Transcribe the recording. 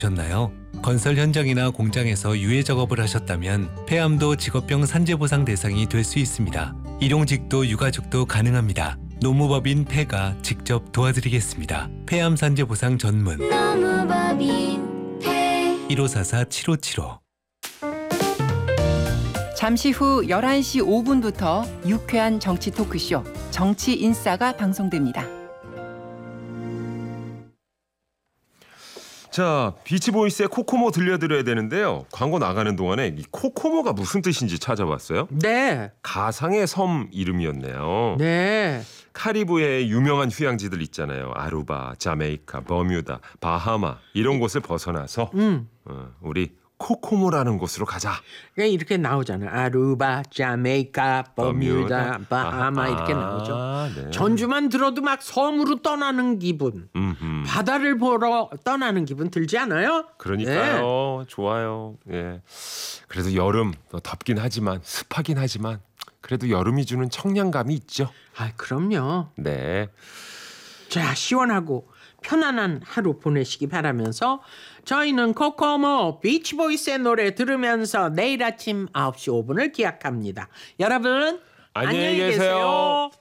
셨나요? 건설 현장이나 공장에서 유해 작업을 하셨다면 폐암도 직업병 산재보상 대상이 될 수 있습니다. 일용직도 유가족도 가능합니다. 노무법인 폐가 직접 도와드리겠습니다. 폐암 산재보상 전문 노무법인 폐 1544-7575 잠시 후 11시 5분부터 유쾌한 정치 토크쇼 정치인싸가 방송됩니다. 자, 비치보이스의 코코모 들려드려야 되는데요. 광고 나가는 동안에 이 코코모가 무슨 뜻인지 찾아봤어요. 네. 가상의 섬 이름이었네요. 네. 카리브해의 유명한 휴양지들 있잖아요. 아루바, 자메이카, 버뮤다, 바하마 이런 곳을 벗어나서 우리 코코모라는 곳으로 가자. 그러니까 이렇게 나오잖아요. 아루바, 자메이카, 버뮤다, 바하마 이렇게 나오죠. 네. 전주만 들어도 막 섬으로 떠나는 기분, 바다를 보러 떠나는 기분 들지 않아요? 그러니까요. 네. 좋아요. 예. 그래도 여름 덥긴 하지만 습하긴 하지만 그래도 여름이 주는 청량감이 있죠. 아, 그럼요. 네. 자, 시원하고 편안한 하루 보내시기 바라면서 저희는 코코모 비치보이스의 노래 들으면서 내일 아침 9시 5분을 기약합니다. 여러분 안녕히 계세요.